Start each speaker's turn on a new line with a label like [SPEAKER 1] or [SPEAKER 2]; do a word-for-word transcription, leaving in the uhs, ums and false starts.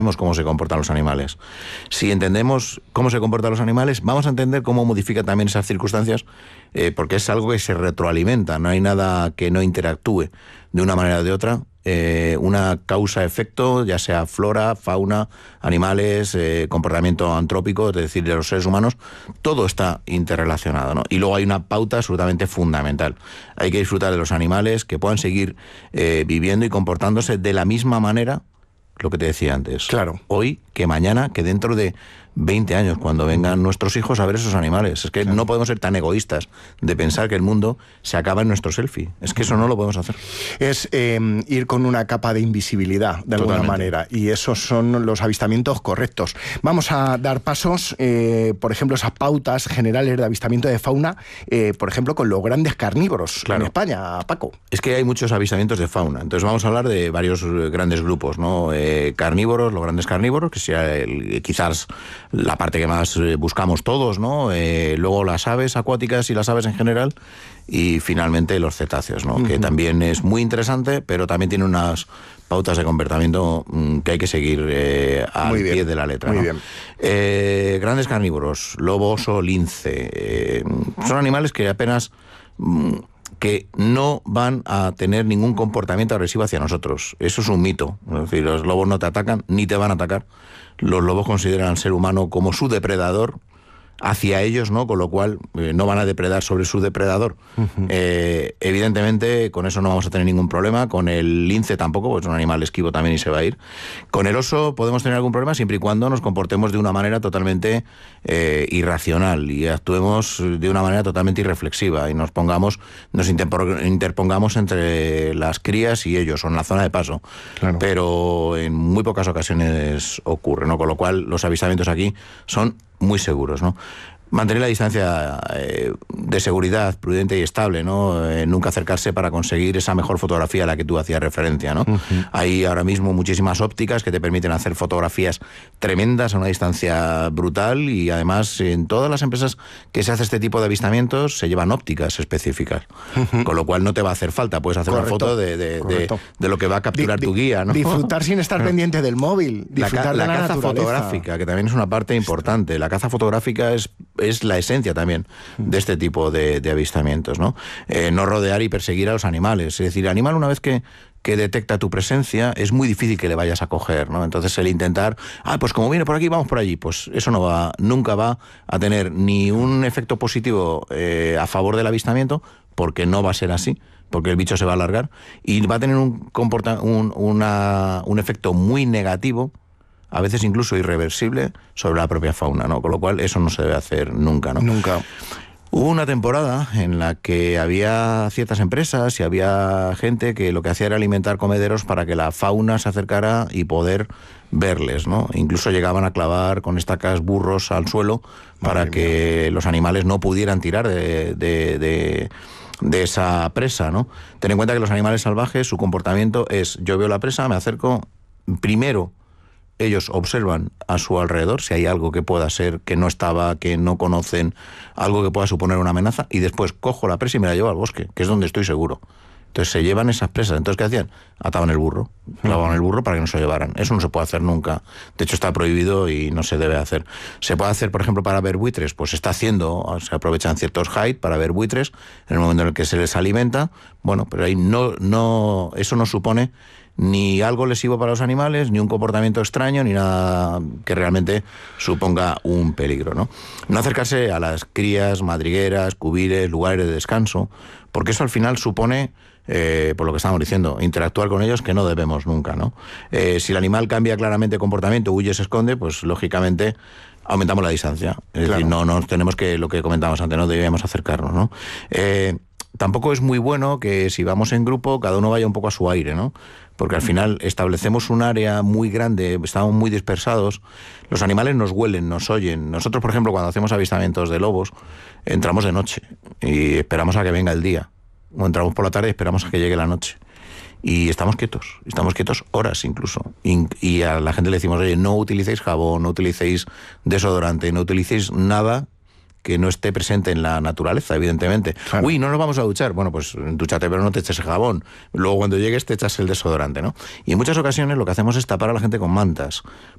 [SPEAKER 1] Entendemos cómo se comportan los animales. Si entendemos cómo se comportan los animales, vamos a entender cómo modifica también esas circunstancias, eh, porque es algo que se retroalimenta, no hay nada que no interactúe de una manera o de otra. Eh, una causa-efecto, ya sea flora, fauna, animales, eh, comportamiento antrópico, es decir, de los seres humanos, todo está interrelacionado, ¿no? Y luego hay una pauta absolutamente fundamental. Hay que disfrutar de los animales, que puedan seguir eh, viviendo y comportándose de la misma manera, lo que te decía antes.
[SPEAKER 2] Claro.
[SPEAKER 1] Hoy, que mañana, que dentro de veinte años, cuando vengan nuestros hijos a ver esos animales. Es que claro, no podemos ser tan egoístas de pensar que el mundo se acaba en nuestro selfie. Es que eso no lo podemos hacer.
[SPEAKER 2] Es eh, ir con una capa de invisibilidad, de alguna
[SPEAKER 1] Totalmente.
[SPEAKER 2] manera, y esos son los avistamientos correctos. Vamos a dar pasos, eh, por ejemplo, esas pautas generales de avistamiento de fauna, eh, por ejemplo, con los grandes carnívoros
[SPEAKER 1] claro.
[SPEAKER 2] en España, Paco.
[SPEAKER 1] Es que hay muchos avistamientos de fauna. Entonces vamos a hablar de varios grandes grupos, ¿no? Eh, carnívoros, los grandes carnívoros, que sea el, quizás la parte que más buscamos todos, ¿no? Eh, luego las aves acuáticas y las aves en general, y finalmente los cetáceos, ¿no? Uh-huh. Que también es muy interesante, pero también tiene unas pautas de comportamiento mmm, que hay que seguir eh, al
[SPEAKER 2] muy
[SPEAKER 1] pie
[SPEAKER 2] bien,
[SPEAKER 1] de la letra,
[SPEAKER 2] muy
[SPEAKER 1] ¿no?
[SPEAKER 2] bien.
[SPEAKER 1] Eh, grandes carnívoros, lobo, oso, lince, eh, son animales que apenas... Mmm, que no van a tener ningún comportamiento agresivo hacia nosotros. Eso es un mito. Es decir, los lobos no te atacan, ni te van a atacar. Los lobos consideran al ser humano como su depredador hacia ellos, ¿no? Con lo cual eh, no van a depredar sobre su depredador. Uh-huh. Eh, evidentemente, con eso no vamos a tener ningún problema. Con el lince tampoco, porque es un animal esquivo también y se va a ir. Con el oso podemos tener algún problema siempre y cuando nos comportemos de una manera totalmente eh, irracional y actuemos de una manera totalmente irreflexiva y nos pongamos, nos interpongamos entre las crías y ellos, o en la zona de paso.
[SPEAKER 2] Claro.
[SPEAKER 1] Pero en muy pocas ocasiones ocurre, ¿no? Con lo cual los avistamientos aquí son muy seguros, ¿no? Mantener la distancia eh, de seguridad prudente y estable, ¿no? Eh, nunca acercarse para conseguir esa mejor fotografía a la que tú hacías referencia, ¿no? Uh-huh. Hay ahora mismo muchísimas ópticas que te permiten hacer fotografías tremendas a una distancia brutal y además en todas las empresas que se hace este tipo de avistamientos se llevan ópticas específicas, uh-huh. con lo cual no te va a hacer falta, puedes hacer Correcto. una foto de, de, de, de lo que va a capturar di, tu guía, ¿no?
[SPEAKER 2] Disfrutar sin estar pendiente del móvil, disfrutar
[SPEAKER 1] la,
[SPEAKER 2] de
[SPEAKER 1] la,
[SPEAKER 2] la
[SPEAKER 1] caza
[SPEAKER 2] naturaleza.
[SPEAKER 1] fotográfica, que también es una parte importante. La caza fotográfica es es la esencia también de este tipo de, de avistamientos, ¿no? Eh, no rodear y perseguir a los animales. Es decir, el animal, una vez que, que detecta tu presencia, es muy difícil que le vayas a coger, ¿no? Entonces el intentar, ah, pues como viene por aquí, vamos por allí, pues eso no va, nunca va a tener ni un efecto positivo eh, a favor del avistamiento, porque no va a ser así, porque el bicho se va a alargar, y va a tener un, comporta, un, una, un efecto muy negativo, a veces incluso irreversible, sobre la propia fauna, ¿no? Con lo cual eso no se debe hacer nunca, ¿no?
[SPEAKER 2] Nunca.
[SPEAKER 1] Hubo una temporada en la que había ciertas empresas y había gente que lo que hacía era alimentar comederos para que la fauna se acercara y poder verles, ¿no? Incluso llegaban a clavar con estacas burros al suelo para Madre que mía. los animales no pudieran tirar de... de, de de esa presa, ¿no? Ten en cuenta que los animales salvajes, su comportamiento es, yo veo la presa, me acerco, primero ellos observan a su alrededor si hay algo que pueda ser, que no estaba, que no conocen, algo que pueda suponer una amenaza, y después cojo la presa y me la llevo al bosque, que es donde estoy seguro. Entonces se llevan esas presas. Entonces, ¿qué hacían? Ataban el burro, clavaban el burro para que no se lo llevaran. Eso no se puede hacer nunca. De hecho, está prohibido y no se debe hacer. ¿Se puede hacer, por ejemplo, para ver buitres? Pues se está haciendo, se aprovechan ciertos height para ver buitres en el momento en el que se les alimenta. Bueno, pero ahí no, no, eso no supone ni algo lesivo para los animales, ni un comportamiento extraño, ni nada que realmente suponga un peligro, ¿no? No acercarse a las crías, madrigueras, cubiles, lugares de descanso, porque eso al final supone, eh, por lo que estamos diciendo, interactuar con ellos, que no debemos nunca, ¿no? Eh, si el animal cambia claramente comportamiento, huye, se esconde, pues lógicamente aumentamos la distancia. Es claro. decir, no nos tenemos que, lo que comentábamos antes, no debíamos acercarnos, ¿no? Eh, tampoco es muy bueno que si vamos en grupo, cada uno vaya un poco a su aire, ¿no? Porque al final establecemos un área muy grande, estamos muy dispersados, los animales nos huelen, nos oyen. Nosotros, por ejemplo, cuando hacemos avistamientos de lobos, entramos de noche y esperamos a que venga el día. O entramos por la tarde y esperamos a que llegue la noche. Y estamos quietos, estamos quietos horas incluso. Y, y a la gente le decimos, oye, no utilicéis jabón, no utilicéis desodorante, no utilicéis nada que no esté presente en la naturaleza, evidentemente. Claro. Uy, no nos vamos a duchar. Bueno, pues dúchate, pero no te eches el jabón. Luego cuando llegues te echas el desodorante, ¿no? Y en muchas ocasiones lo que hacemos es tapar a la gente con mantas,